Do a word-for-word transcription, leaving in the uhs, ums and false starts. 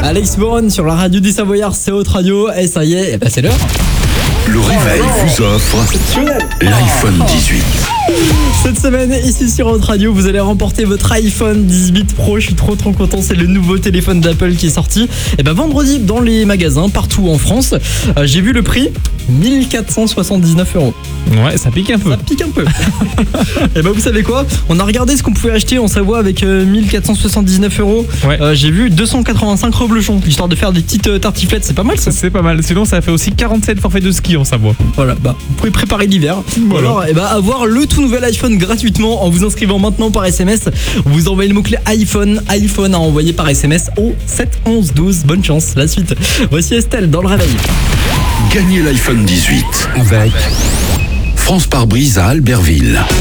Alex Moron sur la radio des Savoyards, c'est Haute Radio. Et ça y est, eh ben c'est l'heure. Le réveil vous offre l'iPhone dix-huit. Cette semaine, ici sur Haute Radio, vous allez remporter votre iPhone dix-huit Pro. Je suis trop trop content, c'est le nouveau téléphone d'Apple qui est sorti. Et ben vendredi dans les magasins partout en France. Euh, j'ai vu le prix, mille quatre cent soixante-dix-neuf euros. Ouais, ça pique un peu. Ça pique un peu. Et ben vous savez quoi ? On a regardé ce qu'on pouvait acheter en Savoie avec euh, mille quatre cent soixante-dix-neuf euros. Ouais. Euh, j'ai vu deux cent quatre-vingt-cinq reblochons, histoire de faire des petites euh, tartiflettes. C'est pas mal ça. C'est pas mal. Sinon, ça fait aussi quarante-sept forfaits de ski en Savoie. Voilà, bah vous pouvez préparer l'hiver. Voilà. Alors, et bah avoir le tout nouvel iPhone gratuitement en vous inscrivant maintenant par S M S. Vous envoyez le mot-clé iPhone, iPhone à envoyer par S M S au sept onze douze. Bonne chance, la suite. Voici Estelle dans le réveil. Gagnez l'iPhone dix-huit avec France Pare-Brise à Albertville.